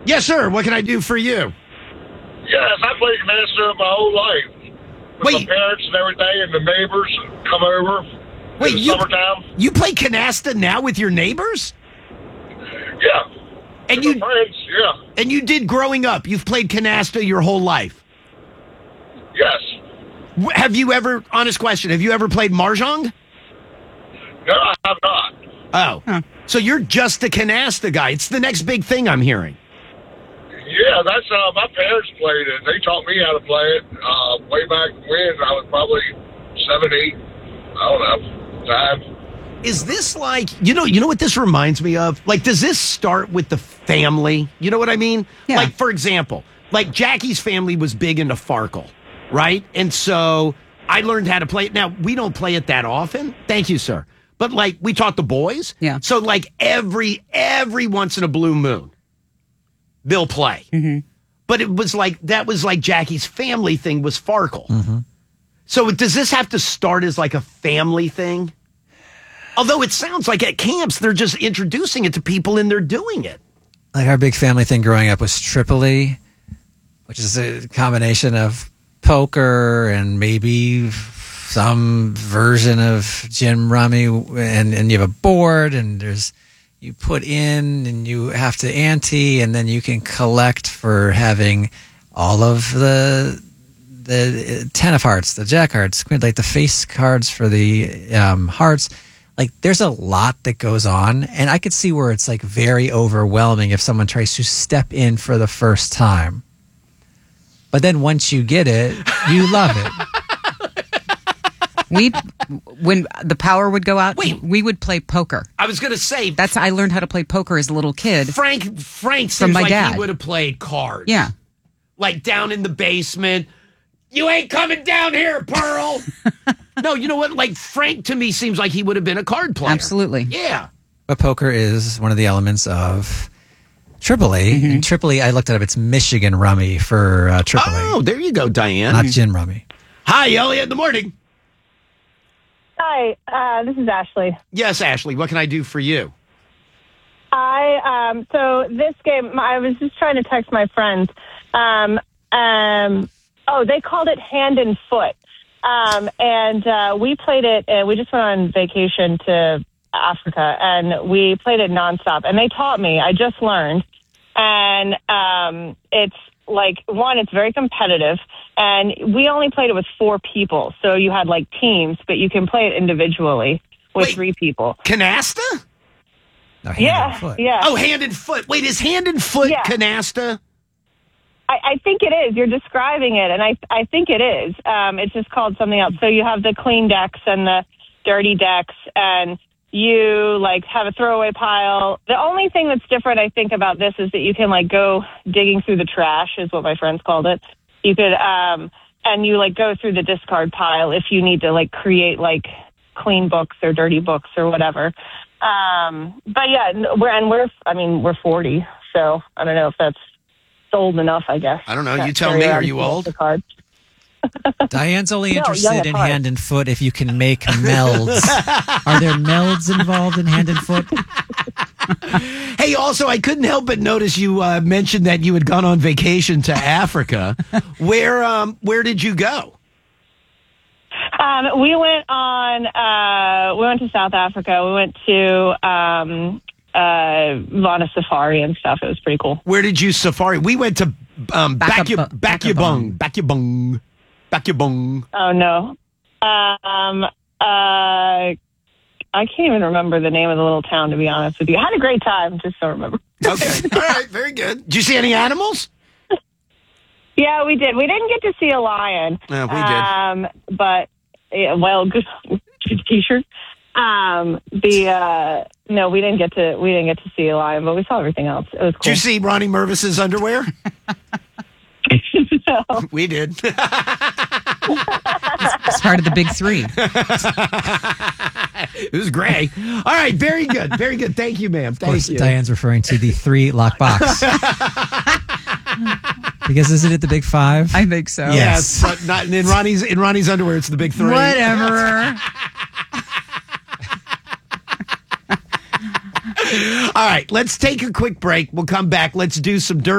Yes, sir. What can I do for you? Yes, I played canasta my whole life. With my parents and everything, and the neighbors come over in the summertime. You play canasta now with your neighbors? Yeah. And with my friends, yeah. And you did growing up. You've played canasta your whole life. Yes. Have you ever, honest question, have you ever played Mahjong? No, I have not. Oh. Huh. So you're just a canasta guy. It's the next big thing I'm hearing. Yeah, that's my parents played it. They taught me how to play it way back when. I was probably 7, 8. I don't know. 5. Is this like, you know what this reminds me of? Like, does this start with the family? You know what I mean? Yeah. Like, for example, like Jackie's family was big into Farkle, right? And so I learned how to play it. Now, we don't play it that often. Thank you, sir. But like, we taught the boys. Yeah. So like every once in a blue moon, they'll play. Mm-hmm. But it was like, that was like Jackie's family thing was Farkle. Mm-hmm. So does this have to start as like a family thing? Although it sounds like at camps, they're just introducing it to people and they're doing it. Like our big family thing growing up was Tripoli, which is a combination of poker and maybe some version of gin rummy, and you have a board and you put in and you have to ante, and then you can collect for having all of the 10 of hearts, the jack hearts, like the face cards for the hearts. Like there's a lot that goes on, and I could see where it's like very overwhelming if someone tries to step in for the first time. But then once you get it, you love it. When the power would go out, we would play poker. I was going to say, I learned how to play poker as a little kid. Frank seems from my like dad. He would have played cards. Yeah. Like down in the basement. You ain't coming down here, Pearl. No, you know what? Like Frank to me seems like he would have been a card player. Absolutely. Yeah. But poker is one of the elements of Tripoli. Mm-hmm. And Tripoli, I looked it up. It's Michigan rummy for Tripoli. Oh, there you go, Diane. Not gin rummy. Hi, Elliot. In the morning. Hi, this is Ashley. Yes, Ashley. What can I do for you? So this game, I was just trying to text my friends. They called it Hand and Foot. And we played it, we just went on vacation to Africa, and we played it nonstop. And they taught me, I just learned. And it's like, one, it's very competitive. And we only played it with 4 people. So you had like teams, but you can play it individually with 3 people. Canasta? No, hand and foot. Yeah. Oh, hand and foot. Wait, is hand and foot canasta? I think it is. You're describing it, and I think it is. It's just called something else. So you have the clean decks and the dirty decks, and you like have a throwaway pile. The only thing that's different, I think, about this is that you can like go digging through the trash, is what my friends called it. You could, and you like go through the discard pile if you need to like create like clean books or dirty books or whatever. But yeah, we're 40, so I don't know if that's old enough, I guess. I don't know. You tell me. Are you old? Diane's only young interested in at heart. hand and foot if you can make melds. Are there melds involved in hand and foot? Hey, also, I couldn't help but notice you mentioned that you had gone on vacation to Africa. Where did you go? We went to South Africa. We went to Vana Safari and stuff. It was pretty cool. Where did you safari? We went to Backabung. Oh no. I can't even remember the name of the little town, to be honest with you. I had a great time, just don't remember. Okay. All right, very good. Did you see any animals? Yeah, we did. We didn't get to see a lion. Yeah, we did. But good t-shirt. No, we didn't get to see a lion, but we saw everything else. It was cool. Did you see Ronnie Mervis's underwear? No. We did. It's part of the big 3. It was gray. All right, very good. Very good. Thank you, ma'am. Thank you. Diane's referring to the 3 lock box. Because isn't it the big 5? I think so. Yes, but not in Ronnie's underwear. It's the big 3. Whatever. All right, let's take a quick break. We'll come back. Let's do some dirt.